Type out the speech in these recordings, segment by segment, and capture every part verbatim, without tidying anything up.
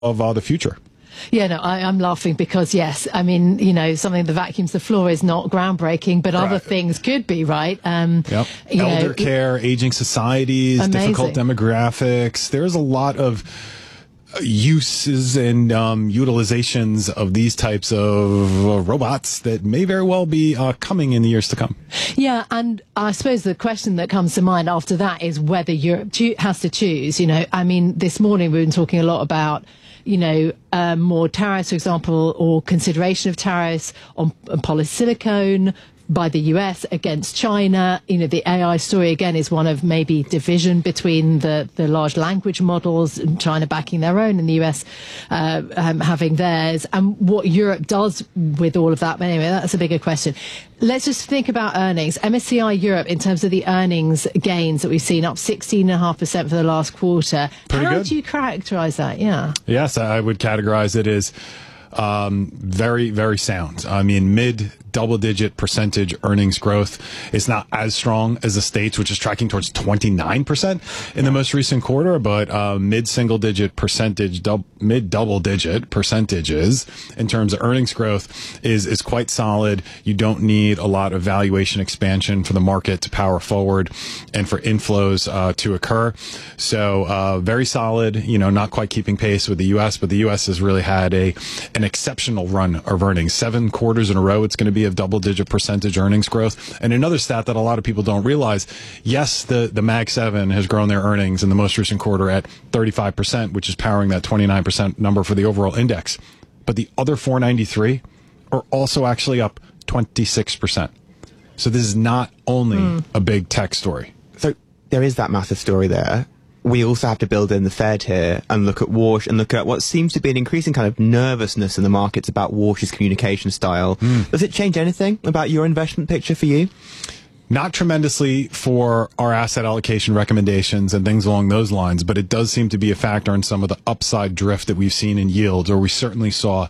of uh, the future. Yeah, no, I, I'm laughing because, yes, I mean, you know, something that vacuums the floor is not groundbreaking, but right. other things could be, right? Um, yep. Elder know, care, aging societies, amazing. Difficult demographics. There's a lot of uses and um, utilizations of these types of uh, robots that may very well be uh, coming in the years to come. Yeah, and I suppose the question that comes to mind after that is whether Europe cho- has to choose. You know, I mean, this morning we've been talking a lot about, you know, uh, more tariffs, for example, or consideration of tariffs on, on polysilicon by the U S against China. You know, the A I story, again, is one of maybe division between the, the large language models and China backing their own and the U S uh, um, having theirs, and what Europe does with all of that. But anyway, that's a bigger question. Let's just think about earnings. M S C I Europe, in terms of the earnings gains that we've seen, up sixteen point five percent for the last quarter. Pretty How good. do you characterize that? Yeah. Yes, I would categorize it as um, very, very sound. I mean, mid double-digit percentage earnings growth. It's not as strong as the States, which is tracking towards twenty-nine percent in the most recent quarter, but uh, mid-single-digit percentage, dub- mid-double-digit percentages in terms of earnings growth is is quite solid. You don't need a lot of valuation expansion for the market to power forward and for inflows uh, to occur. So uh, very solid, you know, not quite keeping pace with the U S, but the U S has really had a an exceptional run of earnings. Seven quarters in a row, it's going to be of double-digit percentage earnings growth. And another stat that a lot of people don't realize, yes, the, the Mag seven has grown their earnings in the most recent quarter at thirty-five percent, which is powering that twenty-nine percent number for the overall index. But the other four ninety-three are also actually up twenty-six percent. So this is not only mm. a big tech story. So there is that massive story there. We also have to build in the Fed here and look at Warsh and look at what seems to be an increasing kind of nervousness in the markets about Warsh's communication style. Mm. Does it change anything about your investment picture for you? Not tremendously for our asset allocation recommendations and things along those lines, but it does seem to be a factor in some of the upside drift that we've seen in yields, or we certainly saw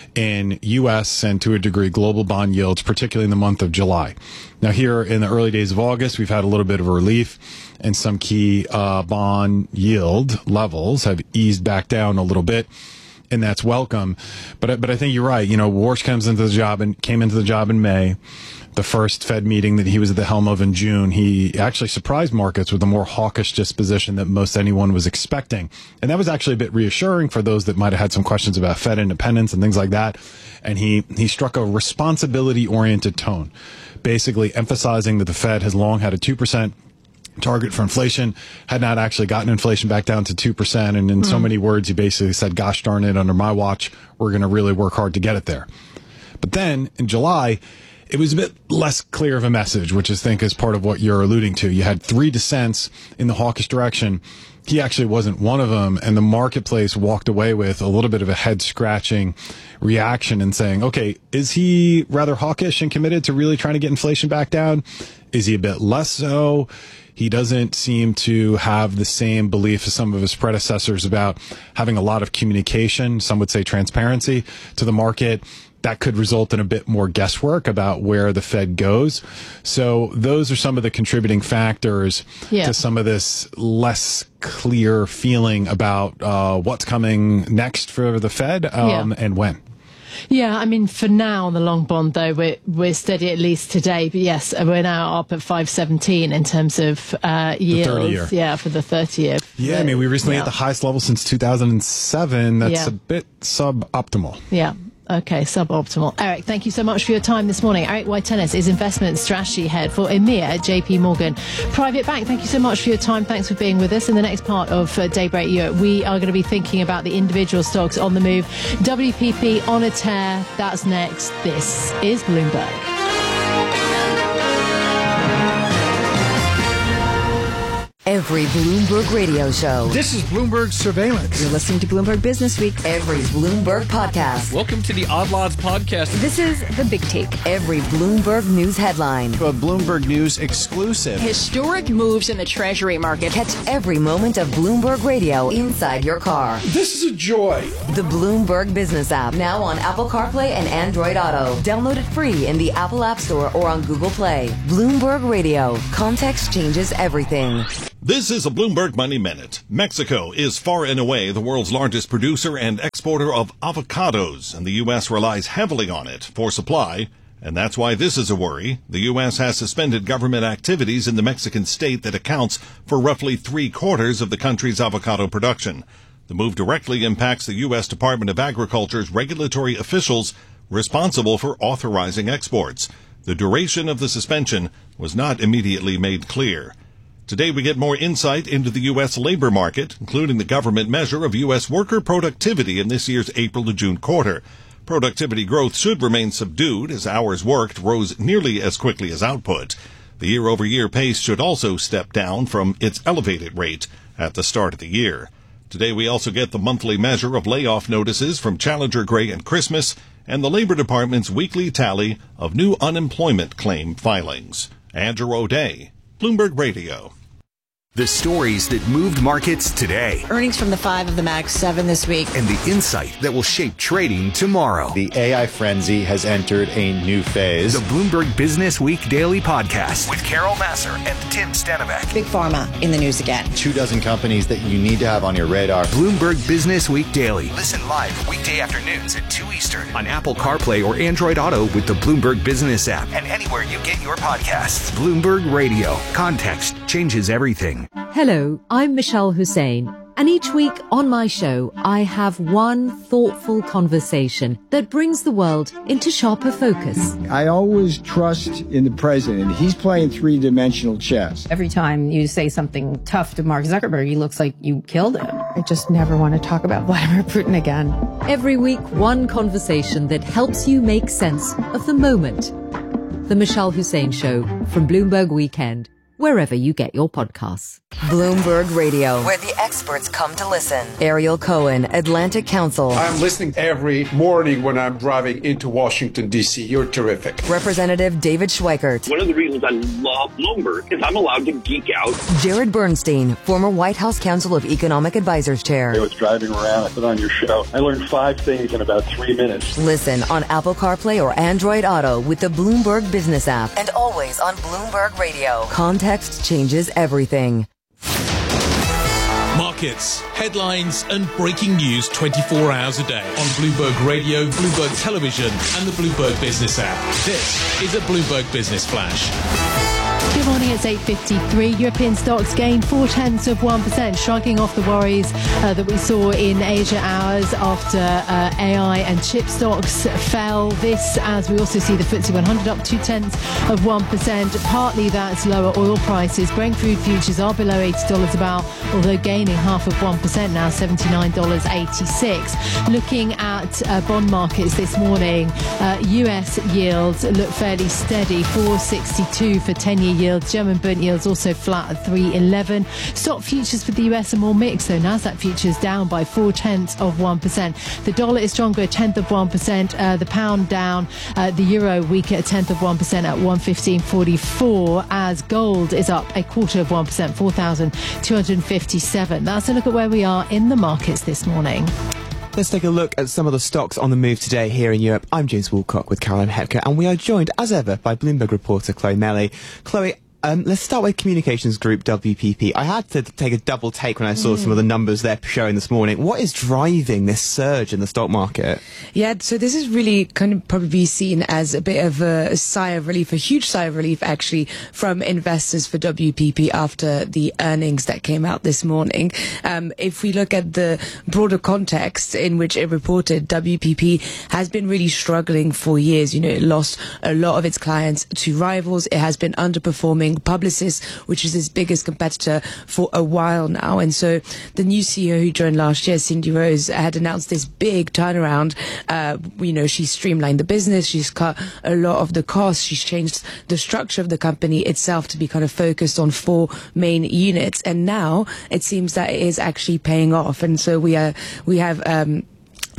in U S and to a degree global bond yields, particularly in the month of July. Now here in the early days of August, we've had a little bit of a relief, and some key uh, bond yield levels have eased back down a little bit, and that's welcome. But but I think you're right. You know, Warsh comes into the job and came into the job in May. The first Fed meeting that he was at the helm of in June, he actually surprised markets with a more hawkish disposition than most anyone was expecting. And that was actually a bit reassuring for those that might have had some questions about Fed independence and things like that. And he, he struck a responsibility-oriented tone, basically emphasizing that the Fed has long had a two percent target for inflation, had not actually gotten inflation back down to two percent. And in mm. so many words, he basically said, gosh darn it, under my watch, we're going to really work hard to get it there. But then in July, it was a bit less clear of a message, which I think is part of what you're alluding to. You had three dissents in the hawkish direction. He actually wasn't one of them, and the marketplace walked away with a little bit of a head-scratching reaction and saying, okay, is he rather hawkish and committed to really trying to get inflation back down? Is he a bit less so? He doesn't seem to have the same belief as some of his predecessors about having a lot of communication, some would say transparency, to the market. That could result in a bit more guesswork about where the Fed goes. So those are some of the contributing factors yeah. to some of this less clear feeling about uh, what's coming next for the Fed um, yeah. and when. Yeah, I mean, for now on the long bond, though, we're, we're steady at least today. But yes, we're now up at five seventeen in terms of uh, yields. The thirty year. Yeah, for the thirty year. Yeah, I mean, we recently yeah. hit the highest level since two thousand seven. That's yeah. a bit suboptimal. Yeah. Okay, suboptimal. Eric, thank you so much for your time this morning. Eric White-Tennis is Investment Strategy Head for EMEA at J P Morgan Private Bank. Thank you so much for your time. Thanks for being with us. In the next part of uh, Daybreak Europe, we are going to be thinking about the individual stocks on the move. W P P on a tear. That's next. This is Bloomberg. Every Bloomberg radio show. This is Bloomberg Surveillance. You're listening to Bloomberg Business Week. Every Bloomberg podcast. Welcome to the Odd Lots podcast. This is The Big Take. Every Bloomberg news headline. A Bloomberg News exclusive. Historic moves in the Treasury market. Catch every moment of Bloomberg radio inside your car. This is a joy. The Bloomberg Business app. Now on Apple CarPlay and Android Auto. Download it free in the Apple App Store or on Google Play. Bloomberg Radio. Context changes everything. This is a Bloomberg Money Minute. Mexico is far and away the world's largest producer and exporter of avocados, and the U S relies heavily on it for supply. And that's why this is a worry. The U S has suspended government activities in the Mexican state that accounts for roughly three quarters of the country's avocado production. The move directly impacts the U S Department of Agriculture's regulatory officials responsible for authorizing exports. The duration of the suspension was not immediately made clear. Today we get more insight into the U S labor market, including the government measure of U S worker productivity in this year's April to June quarter. Productivity growth should remain subdued as hours worked rose nearly as quickly as output. The year-over-year pace should also step down from its elevated rate at the start of the year. Today we also get the monthly measure of layoff notices from Challenger Gray and Christmas and the Labor Department's weekly tally of new unemployment claim filings. Andrew O'Day, Bloomberg Radio. The stories that moved markets today. Earnings from the five of the Max seven this week. And the insight that will shape trading tomorrow. The A I frenzy has entered a new phase. The Bloomberg Business Week Daily Podcast with Carol Massar and Tim Stenivek. Big Pharma in the news again. Two dozen companies that you need to have on your radar. Bloomberg Business Week Daily. Listen live weekday afternoons at two Eastern on Apple CarPlay or Android Auto with the Bloomberg Business app and anywhere you get your podcasts. Bloomberg Radio. Context changes everything. Hello, I'm Michelle Hussein, and each week on my show, I have one thoughtful conversation that brings the world into sharper focus. I always trust in the president. He's playing three-dimensional chess. Every time you say something tough to Mark Zuckerberg, he looks like you killed him. I just never want to talk about Vladimir Putin again. Every week, one conversation that helps you make sense of the moment. The Michelle Hussein Show from Bloomberg Weekend, wherever you get your podcasts. Bloomberg Radio, where the experts come to listen. Ariel Cohen, Atlantic Council. I'm listening every morning when I'm driving into Washington, D C You're terrific. Representative David Schweikert. One of the reasons I love Bloomberg is I'm allowed to geek out. Jared Bernstein, former White House Council of Economic Advisors Chair. I was driving around, I put on your show. I learned five things in about three minutes. Listen on Apple CarPlay or Android Auto with the Bloomberg Business app and always on Bloomberg Radio. Context changes everything. Markets, headlines, and breaking news twenty-four hours a day on Bloomberg Radio, Bloomberg Television, and the Bloomberg Business app. This is a Bloomberg Business Flash. Good morning, it's eight fifty-three. European stocks gained four tenths of one percent, shrugging off the worries uh, that we saw in Asia hours after uh, A I and chip stocks fell. This, as we also see the F T S E one hundred up two tenths of one percent. Partly that's lower oil prices. Brent crude futures are below eighty dollars a barrel, although gaining half of one percent now, seventy-nine dollars and eighty-six cents. Looking at uh, bond markets this morning, uh, U S yields look fairly steady, four sixty-two for ten-year yields. German Bund yields also flat at three eleven. Stock futures for the U S are more mixed, though. Nasdaq futures down by four tenths of one percent. The dollar is stronger, a tenth of one percent. Uh, the pound down. Uh, the euro weaker, a tenth of one percent at one fifteen forty-four. As gold is up a quarter of one percent, four thousand two hundred fifty-seven. That's a look at where we are in the markets this morning. Let's take a look at some of the stocks on the move today here in Europe. I'm James Woolcock with Caroline Hepker, and we are joined, as ever, by Bloomberg reporter Chloe Melly. Chloe, Um, let's start with Communications Group, W P P. I had to take a double take when I saw mm. some of the numbers they're showing this morning. What is driving this surge in the stock market? Yeah, so this is really kind of probably be seen as a bit of a sigh of relief, a huge sigh of relief actually from investors for W P P after the earnings that came out this morning. Um, if we look at the broader context in which it reported, W P P has been really struggling for years. You know, it lost a lot of its clients to rivals. It has been underperforming Publicis, which is its biggest competitor, for a while now. And so the new C E O who joined last year, Cindy Rose, had announced this big turnaround. Uh, you know, she's streamlined the business, she's cut a lot of the costs, she's changed the structure of the company itself to be kind of focused on four main units. And now it seems that it is actually paying off. And so we are, we have, um,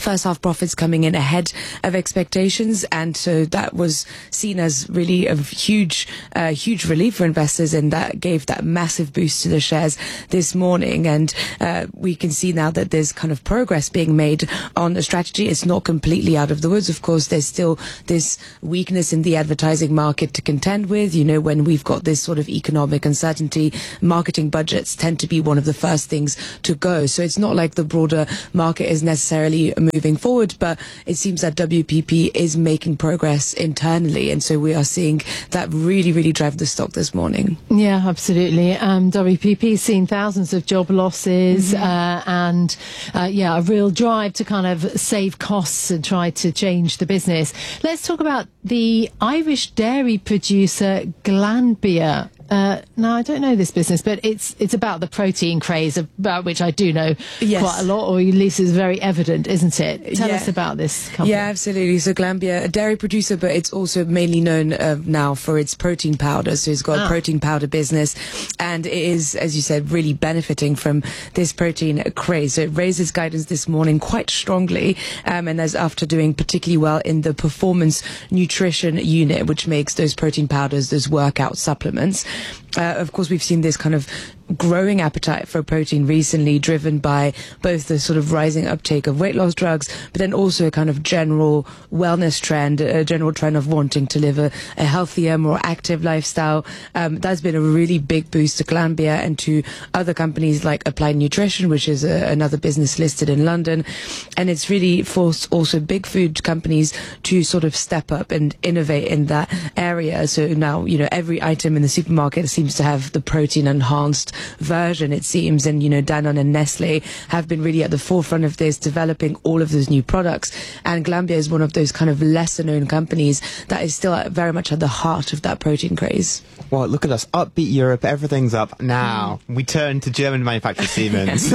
first half profits coming in ahead of expectations, and so that was seen as really a huge, uh, huge relief for investors, and that gave that massive boost to the shares this morning. And uh, we can see now that there's kind of progress being made on the strategy. It's not completely out of the woods. Of course, there's still this weakness in the advertising market to contend with. You know, when we've got this sort of economic uncertainty, marketing budgets tend to be one of the first things to go. So it's not like the broader market is necessarily moving forward, but it seems that W P P is making progress internally, and so we are seeing that really, really drive the stock this morning. Yeah, absolutely. Um, W P P seen thousands of job losses, mm-hmm. uh, and uh, yeah, a real drive to kind of save costs and try to change the business. Let's talk about the Irish dairy producer Glanbia. Uh, now, I don't know this business, but it's it's about the protein craze, about which I do know yes. quite a lot, or at least is very evident, isn't it? Tell yeah. us about this company. Yeah, absolutely. So Glanbia, a dairy producer, but it's also mainly known uh, now for its protein powder. So it's got ah. a protein powder business, and it is, as you said, really benefiting from this protein craze. So it raises guidance this morning quite strongly, um, and that's after doing particularly well in the performance nutrition unit, which makes those protein powders, those workout supplements. Uh, of course, we've seen this kind of growing appetite for protein recently, driven by both the sort of rising uptake of weight loss drugs, but then also a kind of general wellness trend, a general trend of wanting to live a, a healthier, more active lifestyle. Um, that's been a really big boost to Glanbia and to other companies like Applied Nutrition, which is a, another business listed in London. And it's really forced also big food companies to sort of step up and innovate in that area. So now, you know, every item in the supermarket seems to have the protein enhanced version, it seems, and you know, Danone and Nestle have been really at the forefront of this, developing all of those new products, and Glanbia is one of those kind of lesser known companies that is still very much at the heart of that protein craze. Well, look at us, upbeat Europe, everything's up now. Mm. We turn to German manufacturer Siemens.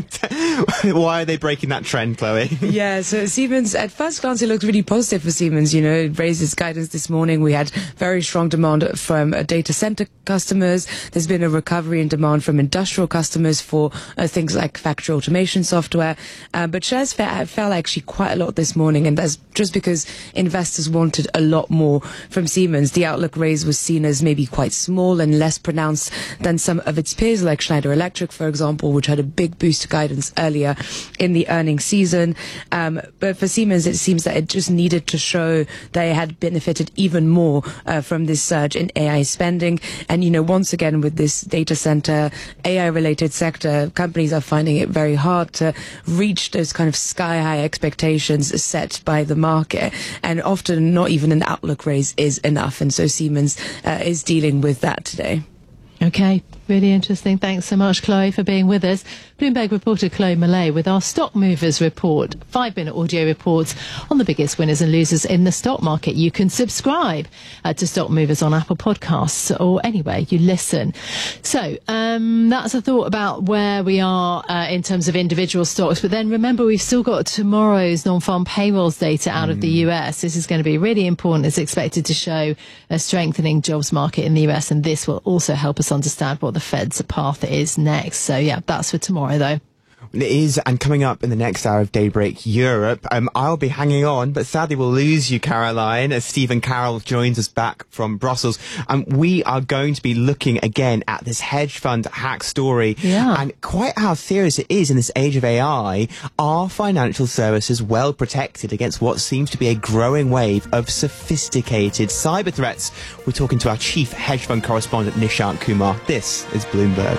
Why are they breaking that trend, Chloe? Yeah, so Siemens, at first glance, it looks really positive for Siemens. You know, it raised its guidance this morning. We had very strong demand from uh, data center customers. There's been a recovery in demand from industrial customers for uh, things like factory automation software. Uh, but shares fell, fell actually quite a lot this morning, and that's just because investors wanted a lot more from Siemens. The outlook raise was seen as maybe quite small and less pronounced than some of its peers, like Schneider Electric, for example, which had a big boost to guidance earlier in the earnings season. Um, but for Siemens, it seems that it just needed to show they had benefited even more uh, from this surge in A I spending. And, you know, once again, with this data center, A I-related sector, companies are finding it very hard to reach those kind of sky-high expectations set by the market. And often not even an outlook raise is enough. And so Siemens uh, is dealing with that today. Okay, really interesting. Thanks so much, Chloe, for being with us. Bloomberg reporter Chloe Millay with our Stock Movers report, five-minute audio reports on the biggest winners and losers in the stock market. You can subscribe uh, to Stock Movers on Apple Podcasts or anywhere you listen. So um, that's a thought about where we are uh, in terms of individual stocks. But then remember, we've still got tomorrow's non-farm payrolls data out mm. of the U S. This is going to be really important. It's expected to show a strengthening jobs market in the U S, and this will also help us understand what the Fed's path is next. So yeah, that's for tomorrow though. It is, and coming up in the next hour of Daybreak Europe, um, I'll be hanging on, but sadly we'll lose you, Caroline, as Stephen Carroll joins us back from Brussels. And um, we are going to be looking again at this hedge fund hack story, yeah. and quite how serious it is in this age of A I. Are financial services well protected against what seems to be a growing wave of sophisticated cyber threats? We're talking to our chief hedge fund correspondent, Nishant Kumar. This is Bloomberg.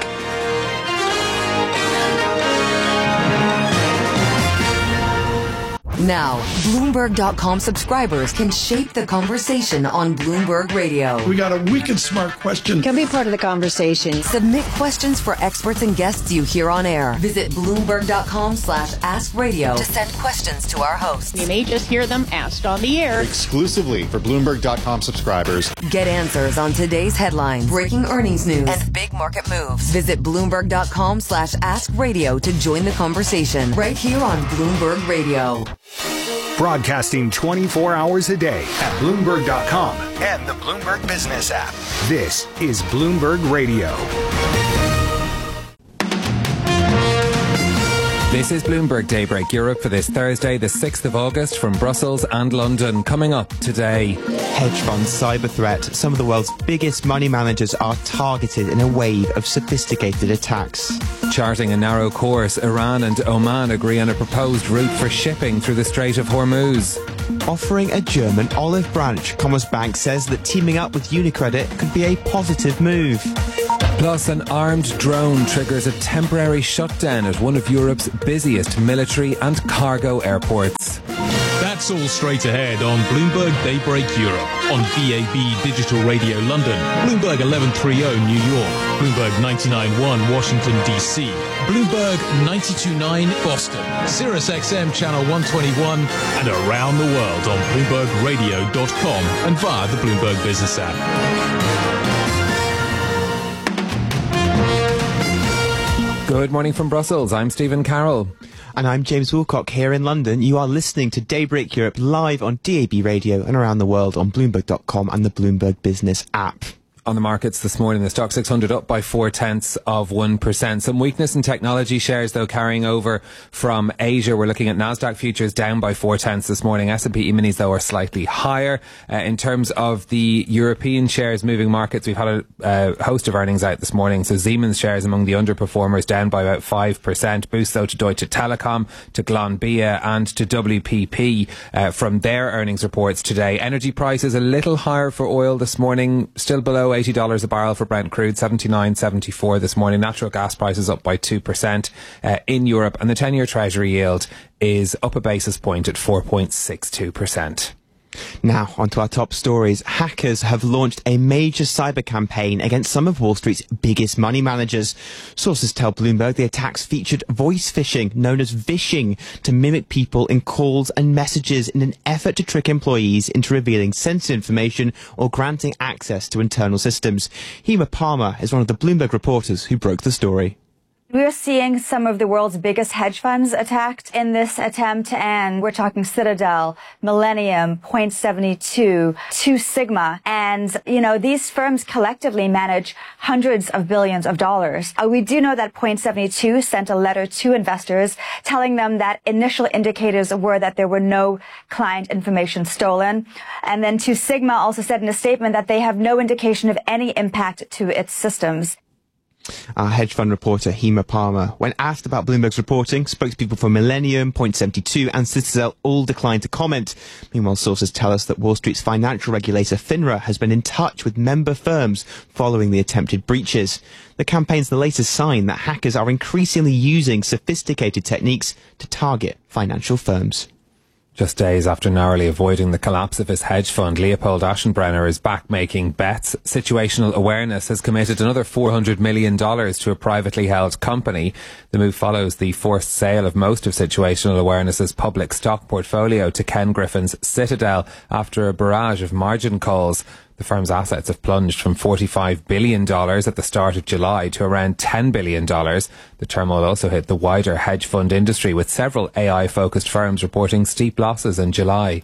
Now, Bloomberg dot com subscribers can shape the conversation on Bloomberg Radio. We got a wicked smart question. Can be part of the conversation. Submit questions for experts and guests you hear on air. Visit Bloomberg dot com slash ask radio to send questions to our hosts. You may just hear them asked on the air. Exclusively for Bloomberg dot com subscribers. Get answers on today's headlines, breaking earnings news, and big market moves. Visit Bloomberg dot com slash ask radio to join the conversation right here on Bloomberg Radio. Broadcasting twenty-four hours a day at Bloomberg dot com and the Bloomberg Business app. This is Bloomberg Radio. This is Bloomberg Daybreak Europe for this Thursday, the sixth of August, from Brussels and London. Coming up today. Hedge fund cyber threat. Some of the world's biggest money managers are targeted in a wave of sophisticated attacks. Charting a narrow course, Iran and Oman agree on a proposed route for shipping through the Strait of Hormuz. Offering a German olive branch, Commerzbank says that teaming up with UniCredit could be a positive move. Plus, an armed drone triggers a temporary shutdown at one of Europe's busiest military and cargo airports. That's all straight ahead on Bloomberg Daybreak Europe, on D A B Digital Radio London, Bloomberg eleven thirty New York, Bloomberg ninety-nine point one Washington D C, Bloomberg ninety-two point nine Boston, Sirius X M Channel one twenty-one, and around the world on Bloomberg Radio dot com and via the Bloomberg Business app. Good morning from Brussels. I'm Stephen Carroll. And I'm James Woolcock here in London. You are listening to Daybreak Europe live on D A B Radio and around the world on Bloomberg dot com and the Bloomberg Business app. On the markets this morning, the Stock six hundred up by four tenths of one percent. Some weakness in technology shares, though, carrying over from Asia. We're looking at Nasdaq futures down by four tenths this morning. S and P E-minis, though, are slightly higher. Uh, in terms of the European shares moving markets, we've had a uh, host of earnings out this morning. So Siemens shares among the underperformers, down by about five percent. Boost, though, to Deutsche Telekom, to Glanbia and to W P P uh, from their earnings reports today. Energy prices a little higher for oil this morning, still below eighty dollars a barrel for Brent crude, seventy-nine seventy-four this morning. Natural gas prices up by two percent uh, in Europe, and the ten-year Treasury yield is up a basis point at four point six two percent. Now, onto our top stories. Hackers have launched a major cyber campaign against some of Wall Street's biggest money managers. Sources tell Bloomberg the attacks featured voice phishing, known as vishing, to mimic people in calls and messages in an effort to trick employees into revealing sensitive information or granting access to internal systems. Hema Palmer is one of the Bloomberg reporters who broke the story. We're seeing some of the world's biggest hedge funds attacked in this attempt, and we're talking Citadel, Millennium, Point seventy-two, Two Sigma, and, you know, these firms collectively manage hundreds of billions of dollars. Uh, we do know that Point seventy-two sent a letter to investors telling them that initial indicators were that there were no client information stolen. And then Two Sigma also said in a statement that they have no indication of any impact to its systems. Our hedge fund reporter, Hema Palmer, when asked about Bloomberg's reporting, spokespeople for Millennium, Point seventy-two and Citadel all declined to comment. Meanwhile, sources tell us that Wall Street's financial regulator, FINRA, has been in touch with member firms following the attempted breaches. The campaign's the latest sign that hackers are increasingly using sophisticated techniques to target financial firms. Just days after narrowly avoiding the collapse of his hedge fund, Leopold Aschenbrenner is back making bets. Situational Awareness has committed another four hundred million dollars to a privately held company. The move follows the forced sale of most of Situational Awareness's public stock portfolio to Ken Griffin's Citadel after a barrage of margin calls. The firm's assets have plunged from forty-five billion dollars at the start of July to around ten billion dollars. The turmoil also hit the wider hedge fund industry, with several A I-focused firms reporting steep losses in July.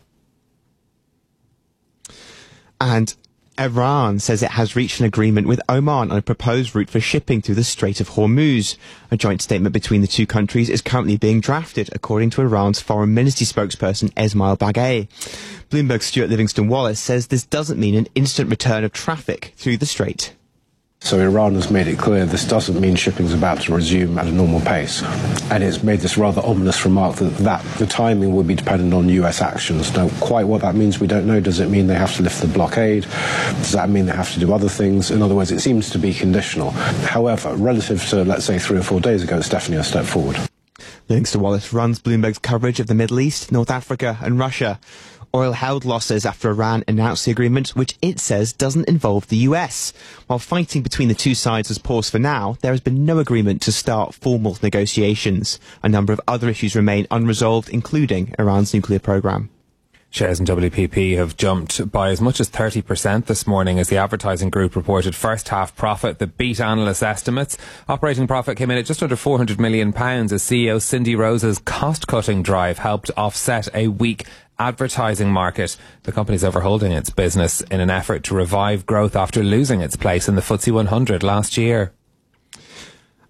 And Iran says it has reached an agreement with Oman on a proposed route for shipping through the Strait of Hormuz. A joint statement between the two countries is currently being drafted, according to Iran's foreign ministry spokesperson Esmail Baghaei. Bloomberg's Stuart Livingston-Wallace says this doesn't mean an instant return of traffic through the strait. So Iran has made it clear this doesn't mean shipping is about to resume at a normal pace. And it's made this rather ominous remark that, that the timing will be dependent on U S actions. Now, quite what that means, we don't know. Does it mean they have to lift the blockade? Does that mean they have to do other things? In other words, it seems to be conditional. However, relative to, let's say, three or four days ago, it's definitely a step forward. Livingston-Wallace runs Bloomberg's coverage of the Middle East, North Africa and Russia. Oil held losses after Iran announced the agreement, which it says doesn't involve the U S. While fighting between the two sides has paused for now, there has been no agreement to start formal negotiations. A number of other issues remain unresolved, including Iran's nuclear program. Shares in W P P have jumped by as much as thirty percent this morning as the advertising group reported first half profit that beat analysts' estimates. Operating profit came in at just under four hundred million pounds as C E O Cindy Rose's cost-cutting drive helped offset a weak advertising market. The company's overholding its business in an effort to revive growth after losing its place in the F T S E one hundred last year.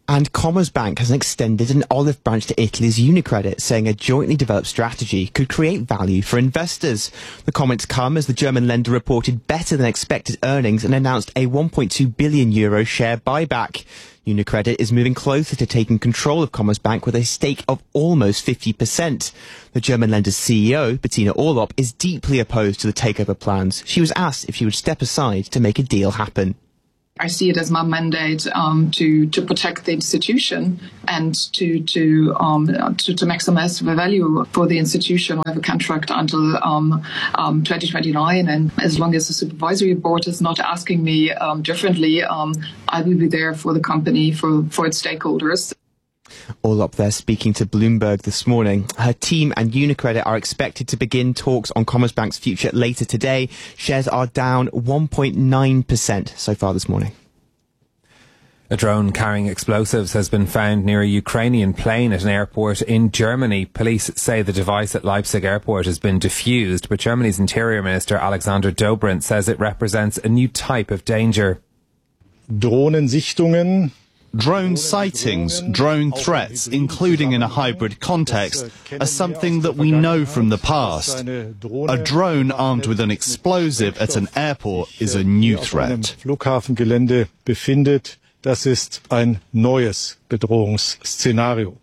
And Commerzbank has extended an olive branch to Italy's Unicredit, saying a jointly developed strategy could create value for investors. The comments come as the German lender reported better than expected earnings and announced a one point two billion euro share buyback. Unicredit is moving closer to taking control of Commerzbank with a stake of almost fifty percent. The German lender's C E O, Bettina Orlopp, is deeply opposed to the takeover plans. She was asked if she would step aside to make a deal happen. I see it as my mandate um, to to protect the institution and to to um to, to maximize the value for the institution. I have a contract until um, um twenty twenty-nine, and as long as the supervisory board is not asking me um, differently, um, I will be there for the company, for for its stakeholders. All up there speaking to Bloomberg this morning. Her team and Unicredit are expected to begin talks on Commerzbank's future later today. Shares are down one point nine percent so far this morning. A drone carrying explosives has been found near a Ukrainian plane at an airport in Germany. Police say the device at Leipzig airport has been defused, but Germany's Interior Minister Alexander Dobrindt says it represents a new type of danger. Drohnensichtungen. Drone sightings, drone threats, including in a hybrid context, are something that we know from the past. A drone armed with an explosive at an airport is a new threat. Flughafengelände befindet, das ist ein neues Bedrohungsszenario.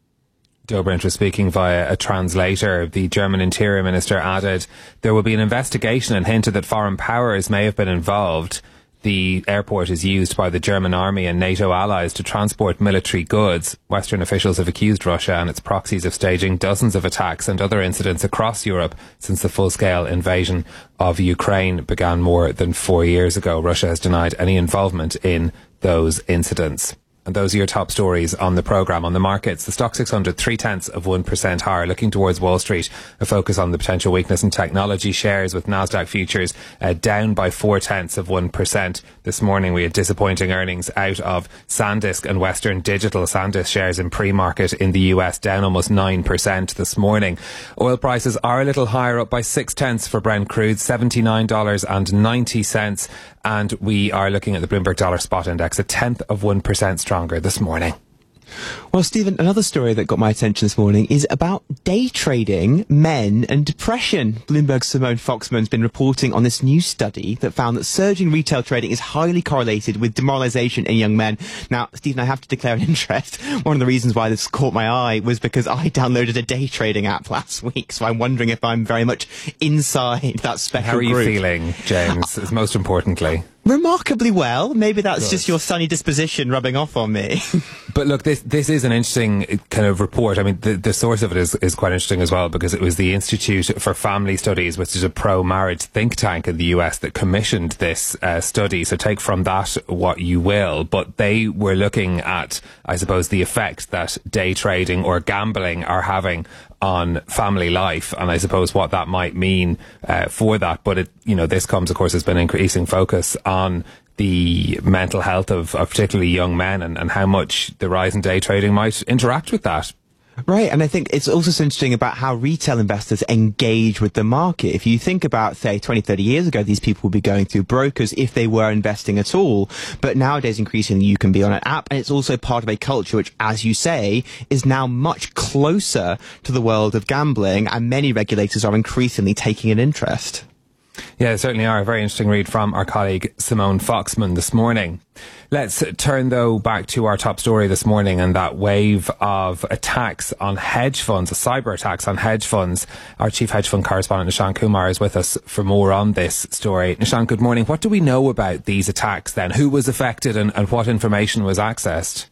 Dobrindt was speaking via a translator. The German Interior Minister added there will be an investigation and hinted that foreign powers may have been involved. The airport is used by the German army and NATO allies to transport military goods. Western officials have accused Russia and its proxies of staging dozens of attacks and other incidents across Europe since the full-scale invasion of Ukraine began more than four years ago. Russia has denied any involvement in those incidents. And those are your top stories on the programme. On the markets, the Stock six hundred, three-tenths of one percent higher. Looking towards Wall Street, a focus on the potential weakness in technology shares, with Nasdaq futures uh, down by four-tenths of one percent. This morning we had disappointing earnings out of SanDisk and Western Digital. SanDisk shares in pre-market in the U S down almost nine percent this morning. Oil prices are a little higher, up by six-tenths for Brent crude, seventy-nine dollars and ninety cents. And we are looking at the Bloomberg Dollar Spot Index, a tenth of one percent stronger this morning. Well, Stephen, another story that got my attention this morning is about day trading, men and depression. Bloomberg's Simone Foxman's been reporting on this new study that found that surging retail trading is highly correlated with demoralisation in young men. Now, Stephen, I have to declare an interest. One of the reasons why this caught my eye was because I downloaded a day trading app last week, so I'm wondering if I'm very much inside that spectral group. How are you feeling, James, most importantly? Remarkably well. Maybe that's Good. Just your sunny disposition rubbing off on me. But look, this this is an interesting kind of report. I mean, the, the source of it is, is quite interesting as well, because it was the Institute for Family Studies, which is a pro-marriage think tank in the U S, that commissioned this uh, study. So take from that what you will. But they were looking at, I suppose, the effect that day trading or gambling are having on family life, and I suppose what that might mean uh, for that. But it, you know, this comes, of course, has been increasing focus on the mental health of, of particularly young men, and, and how much the rise in day trading might interact with that. Right, and I think it's also so interesting about how retail investors engage with the market. If you think about, say, twenty, thirty years ago, these people would be going through brokers if they were investing at all. But nowadays, increasingly, you can be on an app, and it's also part of a culture which, as you say, is now much closer to the world of gambling, and many regulators are increasingly taking an interest. Yeah, certainly are. A very interesting read from our colleague Simone Foxman this morning. Let's turn, though, back to our top story this morning, and that wave of attacks on hedge funds, cyber attacks on hedge funds. Our chief hedge fund correspondent, Nishan Kumar, is with us for more on this story. Nishan, good morning. What do we know about these attacks then? Who was affected, and, and what information was accessed?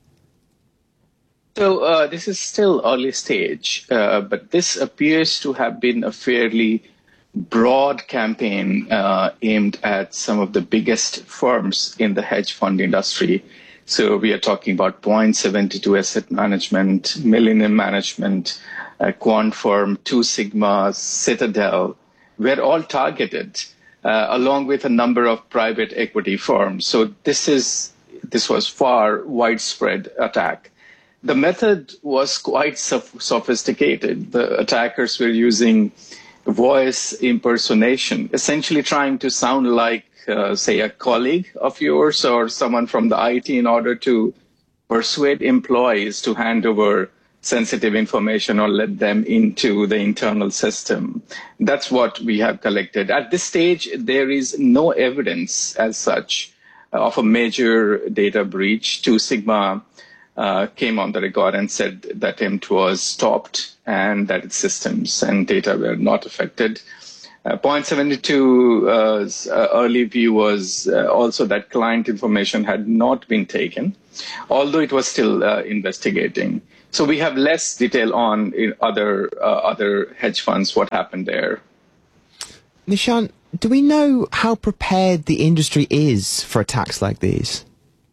So uh, this is still early stage, uh, but this appears to have been a fairly broad campaign uh, aimed at some of the biggest firms in the hedge fund industry. So we are talking about Point seventy-two Asset Management, Millennium Management, uh, Quant Firm, Two Sigma, Citadel, were all targeted, uh, along with a number of private equity firms. So this is this was far widespread attack. The method was quite sof- sophisticated. The attackers were using voice impersonation, essentially trying to sound like, uh, say, a colleague of yours or someone from the I T in order to persuade employees to hand over sensitive information or let them into the internal system. That's what we have collected. At this stage, there is no evidence as such of a major data breach. Two Sigma uh, came on the record and said that attempt was stopped and that its systems and data were not affected. Uh, point seven two's uh, early view was uh, also that client information had not been taken, although it was still uh, investigating. So we have less detail on in other uh, other hedge funds, what happened there. Nishant, do we know how prepared the industry is for attacks like these?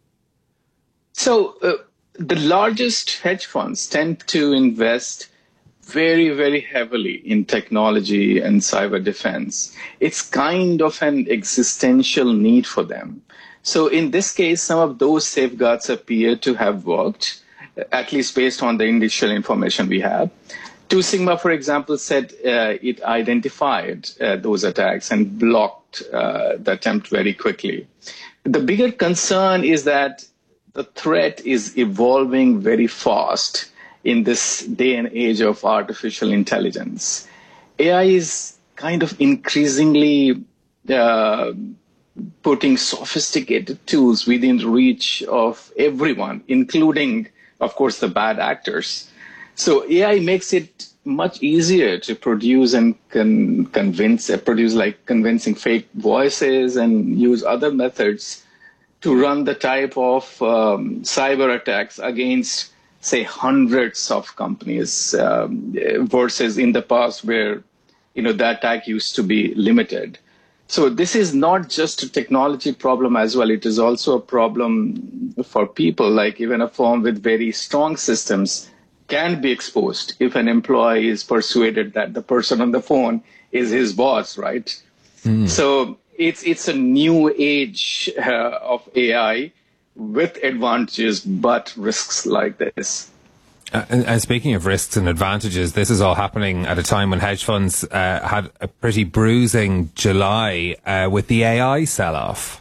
So uh, the largest hedge funds tend to invest very, very heavily in technology and cyber defense. It's kind of an existential need for them. So in this case, some of those safeguards appear to have worked, at least based on the initial information we have. Two Sigma, for example, said uh, it identified uh, those attacks and blocked uh, the attempt very quickly. The bigger concern is that the threat is evolving very fast in this day and age of artificial intelligence. A I is kind of increasingly uh, putting sophisticated tools within reach of everyone, including, of course, the bad actors. So A I makes it much easier to produce and con- convince, uh, produce like convincing fake voices and use other methods to run the type of um, cyber attacks against, say, hundreds of companies um, versus in the past where, you know, the attack used to be limited. So this is not just a technology problem as well. It is also a problem for people, like even a firm with very strong systems can be exposed if an employee is persuaded that the person on the phone is his boss, right? Mm. So it's it's a new age uh, of A I with advantages, but risks like this. Uh, and, and speaking of risks and advantages, this is all happening at a time when hedge funds uh, had a pretty bruising July uh, with the A I sell-off.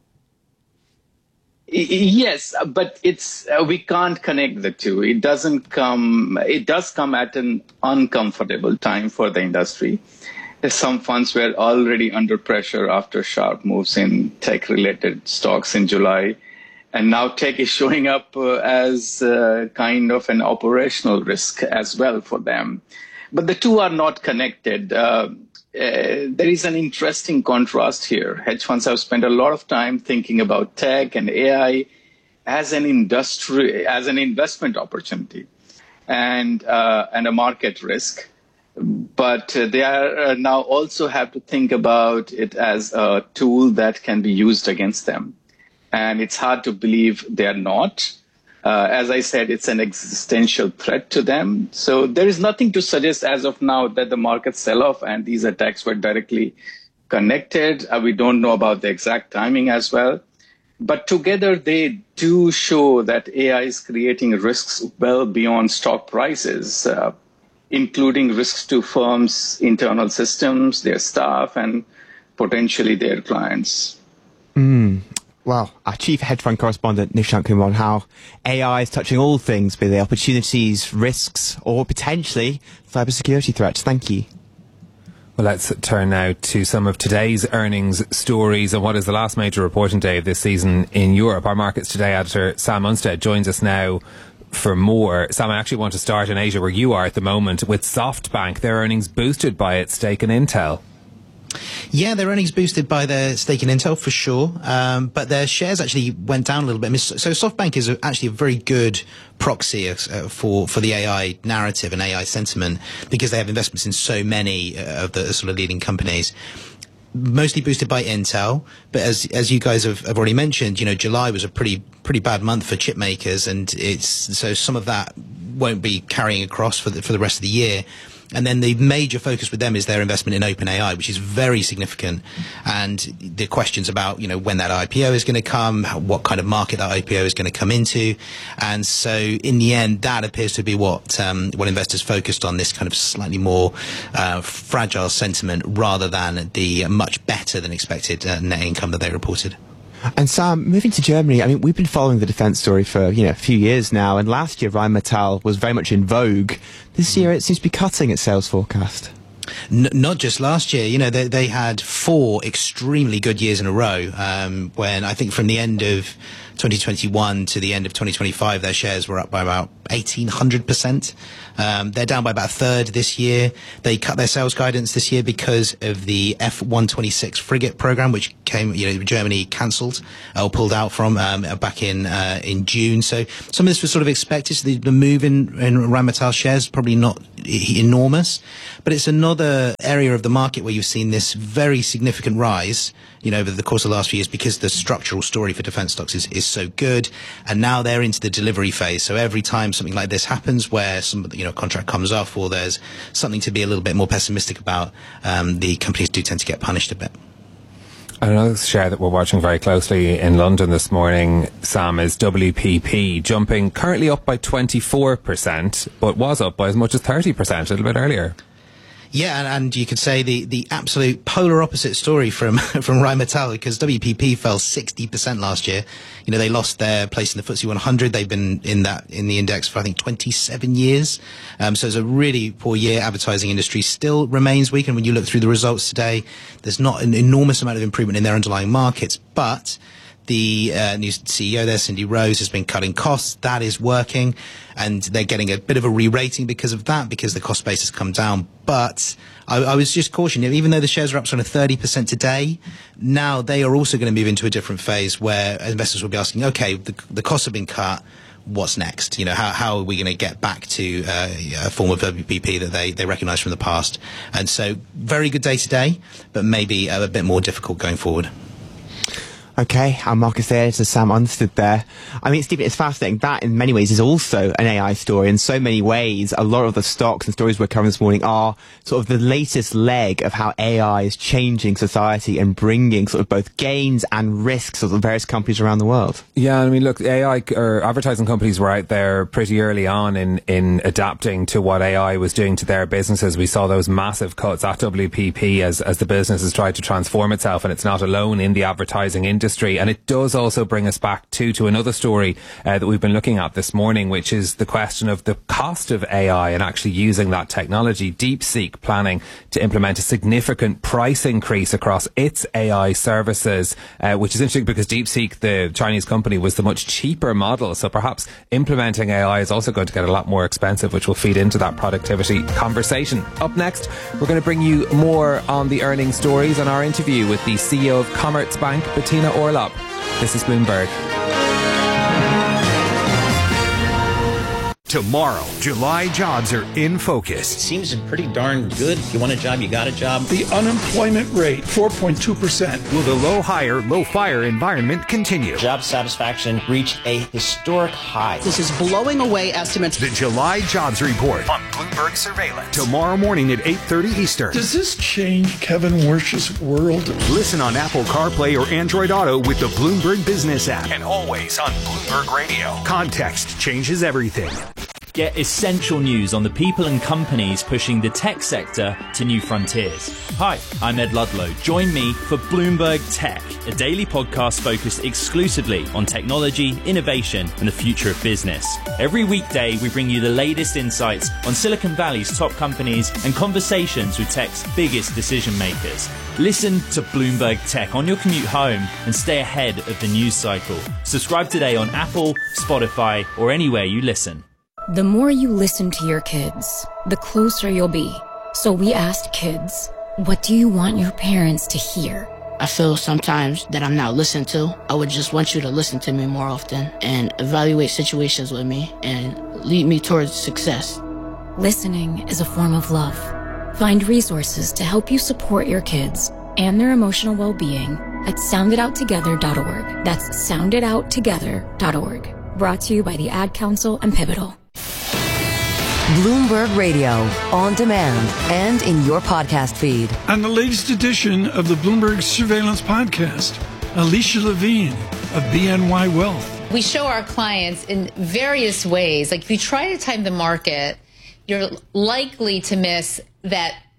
Yes, but it's uh, we can't connect the two. It doesn't come. It does come at an uncomfortable time for the industry. Some funds were already under pressure after sharp moves in tech-related stocks in July. And now tech is showing up uh, as uh, kind of an operational risk as well for them. But the two are not connected. Uh, uh, there is an interesting contrast here. Hedge funds have spent a lot of time thinking about tech and A I as an industry, as an investment opportunity and, uh, and a market risk. But uh, they are uh, now also have to think about it as a tool that can be used against them. And it's hard to believe they are not. Uh, as I said, it's an existential threat to them. So there is nothing to suggest as of now that the market sell-off and these attacks were directly connected. Uh, we don't know about the exact timing as well. But together, they do show that A I is creating risks well beyond stock prices, uh, including risks to firms' internal systems, their staff, and potentially their clients. Mm. Well, our chief hedge fund correspondent, Nishant Kumar, on how A I is touching all things, be they opportunities, risks, or potentially cybersecurity threats. Thank you. Well, let's turn now to some of today's earnings stories and what is the last major reporting day of this season in Europe. Our Markets Today editor, Sam Unstead, joins us now for more. Sam, I actually want to start in Asia, where you are at the moment, with SoftBank. Their earnings boosted by its stake in Intel. Yeah, their earnings boosted by their stake in Intel for sure, um, but their shares actually went down a little bit. So SoftBank is actually a very good proxy uh, for for the A I narrative and A I sentiment, because they have investments in so many uh, of the sort of leading companies. Mostly boosted by Intel, but as as you guys have, have already mentioned, you know, July was a pretty pretty bad month for chip makers, and it's so some of that won't be carrying across for the for the rest of the year. And then the major focus with them is their investment in OpenAI, which is very significant. And the questions about, you know, when that I P O is going to come, what kind of market that I P O is going to come into. And so in the end, that appears to be what um, what investors focused on, this kind of slightly more uh, fragile sentiment rather than the much better than expected uh, net income that they reported. And Sam, moving to Germany, I mean, we've been following the defence story for, you know, a few years now, and last year Rheinmetall was very much in vogue. This year it seems to be cutting its sales forecast. N- not just last year, you know, they, they had four extremely good years in a row, um, when I think from the end of twenty twenty-one to the end of twenty twenty-five, their shares were up by about eighteen hundred percent. Um, they're down by about a third this year. They cut their sales guidance this year because of the F one twenty-six frigate program, which came, you know, Germany cancelled or pulled out from um, back in uh, in June. So some of this was sort of expected. So the, the move in, in Rheinmetall shares probably not enormous, but it's another area of the market where you've seen this very significant rise, you know, over the course of the last few years, because the structural story for defence stocks is, is so good, and now they're into the delivery phase. So every time something like this happens, where some, you know, contract comes off, or there's something to be a little bit more pessimistic about, um, the companies do tend to get punished a bit. Another share that we're watching very closely in London this morning, Sam, is W P P, jumping currently up by twenty-four percent, but was up by as much as thirty percent a little bit earlier. Yeah, and, and you could say the, the absolute polar opposite story from from Rheinmetall, because W P P fell sixty percent last year. You know, they lost their place in the F T S E one hundred. They've been in that in the index for I think twenty-seven years. Um, so it's a really poor year. Advertising industry still remains weak, and when you look through the results today, there's not an enormous amount of improvement in their underlying markets, but the uh, new C E O there, Cindy Rose, has been cutting costs. That is working, and they're getting a bit of a re-rating because of that, because the cost base has come down. But I, I was just cautioning, even though the shares are up sort of thirty percent today, now they are also going to move into a different phase where investors will be asking, okay, the, the costs have been cut, what's next? You know, how, how are we going to get back to uh, a form of W P P that they, they recognise from the past? And so very good day today, but maybe a, a bit more difficult going forward. Okay, our market editor Sam Understood there. I mean, Stephen, it's fascinating. That, in many ways, is also an A I story. In so many ways, a lot of the stocks and stories we're covering this morning are sort of the latest leg of how A I is changing society and bringing sort of both gains and risks of the various companies around the world. Yeah, I mean, look, A I or advertising companies were out there pretty early on in, in adapting to what A I was doing to their businesses. We saw those massive cuts at W P P as, as the business has tried to transform itself, and it's not alone in the advertising industry. And it does also bring us back to, to another story uh, that we've been looking at this morning, which is the question of the cost of A I and actually using that technology. DeepSeek planning to implement a significant price increase across its A I services, uh, which is interesting because DeepSeek, the Chinese company, was the much cheaper model. So perhaps implementing A I is also going to get a lot more expensive, which will feed into that productivity conversation. Up next, we're going to bring you more on the earnings stories and our interview with the C E O of Commerzbank, Bettina Orlopp. This is Bloomberg. Tomorrow, July jobs are in focus. Seems pretty darn good. If you want a job, you got a job. The unemployment rate, four point two percent. Will the low hire, low fire environment continue? Job satisfaction reached a historic high. This is blowing away estimates. The July Jobs Report on Bloomberg Surveillance. Tomorrow morning at eight thirty Eastern. Does this change Kevin Wersh's world? Listen on Apple CarPlay or Android Auto with the Bloomberg Business app. And always on Bloomberg Radio. Context changes everything. Get essential news on the people and companies pushing the tech sector to new frontiers. Hi, I'm Ed Ludlow. Join me for Bloomberg Tech, a daily podcast focused exclusively on technology, innovation, and the future of business. Every weekday, we bring you the latest insights on Silicon Valley's top companies and conversations with tech's biggest decision makers. Listen to Bloomberg Tech on your commute home and stay ahead of the news cycle. Subscribe today on Apple, Spotify, or anywhere you listen. The more you listen to your kids, the closer you'll be. So we asked kids, what do you want your parents to hear? I feel sometimes that I'm not listened to. I would just want you to listen to me more often and evaluate situations with me and lead me towards success. Listening is a form of love. Find resources to help you support your kids and their emotional well-being at sound it out together dot org. That's sound it out together dot org. Brought to you by the Ad Council and Pivotal. Bloomberg Radio, on demand and in your podcast feed. On the latest edition of the Bloomberg Surveillance Podcast, Alicia Levine of B N Y Wealth. We show our clients in various ways. Like if you try to time the market, you're likely to miss that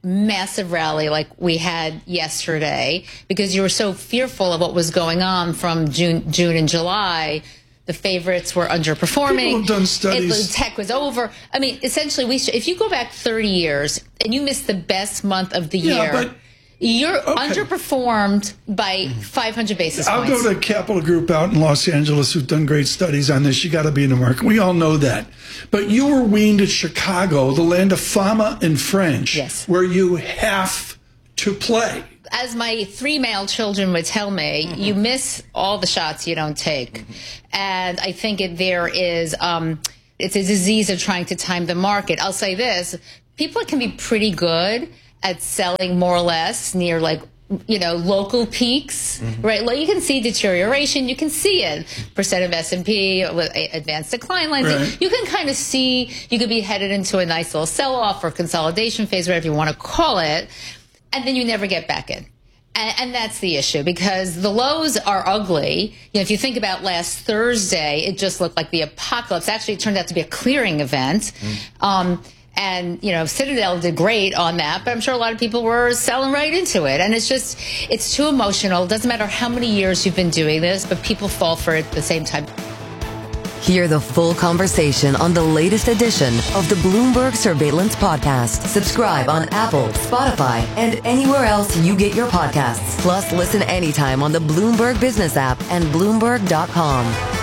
massive rally like we had yesterday because you were so fearful of what was going on from June, June and July. The favorites were underperforming. People have done studies. It, tech was over. I mean, essentially, we. Sh- if you go back thirty years and you miss the best month of the yeah, year, but, you're okay. underperformed by five hundred basis I'll points. go to Capital Group out in Los Angeles who've done great studies on this. You got to be in the market. We all know that. But you were weaned at Chicago, the land of Fama and French, yes. where you have to play. As my three male children would tell me, mm-hmm. you miss all the shots you don't take. Mm-hmm. And I think it, there is, um, it's a disease of trying to time the market. I'll say this, people can be pretty good at selling more or less near like, you know, local peaks, mm-hmm. right? Like you can see deterioration, you can see it. Percent of S and P with advanced decline lines. Right. You can kind of see, you could be headed into a nice little sell-off or consolidation phase, whatever you want to call it. And then you never get back in. And, and that's the issue because the lows are ugly. You know, if you think about last Thursday, it just looked like the apocalypse. Actually, it turned out to be a clearing event. Mm. Um, and, you know, Citadel did great on that, but I'm sure a lot of people were selling right into it. And it's just, it's too emotional. It doesn't matter how many years you've been doing this, but people fall for it at the same time. Hear the full conversation on the latest edition of the Bloomberg Surveillance Podcast. Subscribe on Apple, Spotify, and anywhere else you get your podcasts. Plus, listen anytime on the Bloomberg Business app and Bloomberg dot com.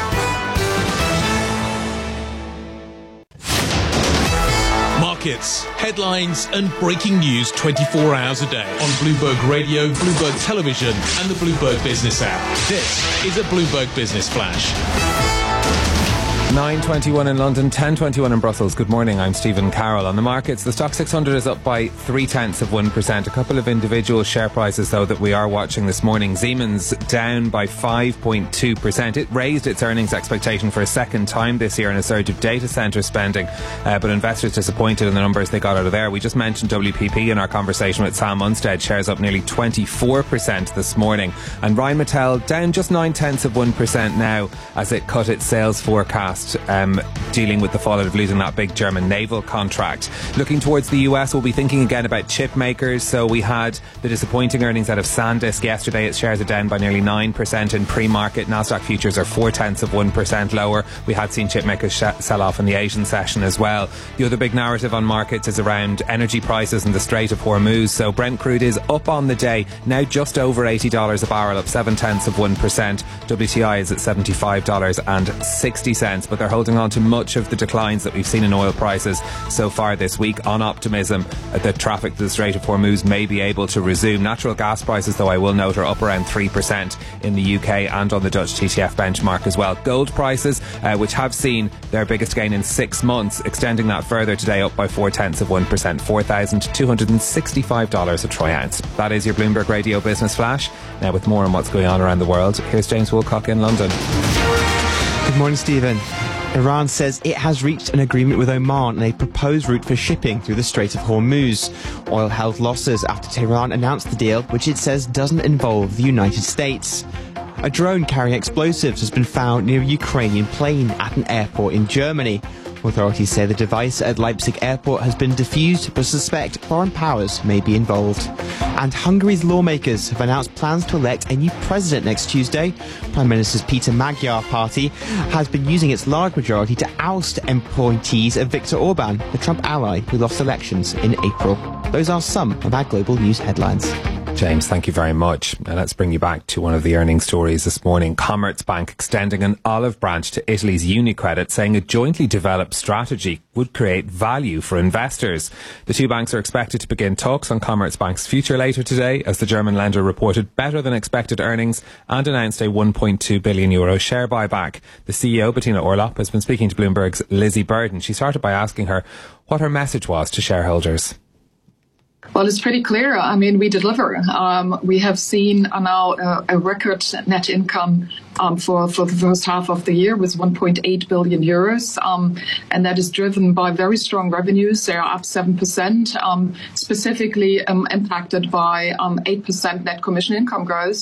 Markets, headlines, and breaking news twenty-four hours a day on Bloomberg Radio, Bloomberg Television, and the Bloomberg Business app. This is a Bloomberg Business Flash. nine twenty-one in London, ten twenty-one in Brussels. Good morning, I'm Stephen Carroll. On the markets, the Stock six hundred is up by three-tenths of one percent. A couple of individual share prices, though, that we are watching this morning. Siemens down by five point two percent. It raised its earnings expectation for a second time this year in a surge of data centre spending, uh, but investors disappointed in the numbers they got out of there. We just mentioned W P P in our conversation with Sam Munstead. Shares up nearly twenty-four percent this morning. And Rheinmetall down just nine-tenths of one percent now as it cut its sales forecast. Um, dealing with the fallout of losing that big German naval contract. Looking towards the U S, we'll be thinking again about chip makers. So we had the disappointing earnings out of SanDisk yesterday. Its shares are down by nearly nine percent in pre-market. Nasdaq futures are four-tenths of one percent lower. We had seen chip makers sh- sell off in the Asian session as well. The other big narrative on markets is around energy prices and the Strait of Hormuz. So Brent crude is up on the day, now just over eighty dollars a barrel, up seven-tenths of one percent. W T I is at seventy-five dollars and sixty cents, but they're holding on to much of the declines that we've seen in oil prices so far this week on optimism that traffic to the Strait of Hormuz may be able to resume. Natural gas prices, though, I will note, are up around three percent in the U K and on the Dutch T T F benchmark as well. Gold prices, uh, which have seen their biggest gain in six months, extending that further today, up by four-tenths of one percent, four thousand two hundred sixty-five dollars a troy ounce. That is your Bloomberg Radio Business Flash. Now, with more on what's going on around the world, here's James Woolcock in London. Good morning, Stephen. Iran says it has reached an agreement with Oman on a proposed route for shipping through the Strait of Hormuz. Oil held losses after Tehran announced the deal, which it says doesn't involve the United States. A drone carrying explosives has been found near a Ukrainian plane at an airport in Germany. Authorities say the device at Leipzig airport has been defused, but suspect foreign powers may be involved. And Hungary's lawmakers have announced plans to elect a new president next Tuesday. Prime Minister's Peter Magyar party has been using its large majority to oust appointees of Viktor Orban, the Trump ally who lost elections in April. Those are some of our global news headlines. James, thank you very much. Now let's bring you back to one of the earnings stories this morning. Commerzbank extending an olive branch to Italy's UniCredit, saying a jointly developed strategy would create value for investors. The two banks are expected to begin talks on Commerzbank's future later today, as the German lender reported better than expected earnings and announced a one point two billion euro share buyback. The C E O, Bettina Orlopp, has been speaking to Bloomberg's Lizzie Burden. She started by asking her what her message was to shareholders. Well, it's pretty clear. I mean, we deliver. Um, we have seen uh, now uh, a record net income um, for, for the first half of the year with one point eight billion euros. Um, and that is driven by very strong revenues. They are up seven percent, um, specifically um, impacted by um, eight percent net commission income growth.